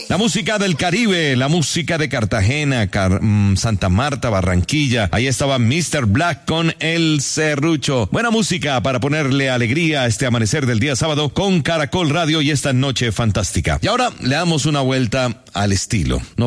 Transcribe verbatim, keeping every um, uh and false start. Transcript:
La música del Caribe, la música de Cartagena, Car- mm, Santa Marta, Barranquilla. Ahí estaba mister Black con El Serrucho. Buena música para ponerle alegría a este amanecer del día sábado con Caracol Radio y esta noche fantástica. Y ahora le damos una vuelta al estilo. No